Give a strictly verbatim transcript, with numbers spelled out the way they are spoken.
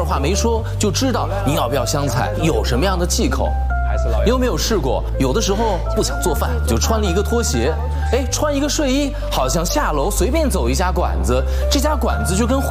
二话没说就知道你要不要香菜，有什么样的忌口。你有没有试过，有的时候不想做饭，就穿了一个拖鞋，哎，穿一个睡衣，好像下楼随便走一家馆子，这家馆子就跟回